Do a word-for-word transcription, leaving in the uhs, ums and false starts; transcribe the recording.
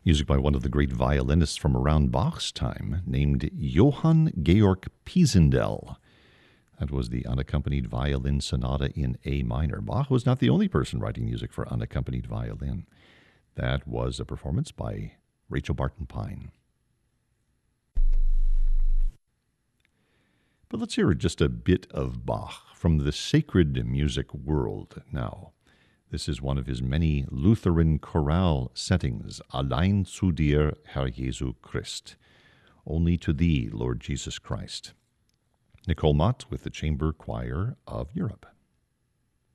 Music by one of the great violinists from around Bach's time, named Johann Georg Pisendel. That was the unaccompanied violin sonata in A minor. Bach was not the only person writing music for unaccompanied violin. That was a performance by Rachel Barton Pine. But let's hear just a bit of Bach from the sacred music world now. This is one of his many Lutheran chorale settings, Allein zu dir, Herr Jesu Christ, Only to Thee, Lord Jesus Christ. Nicole Mott with the Chamber Choir of Europe.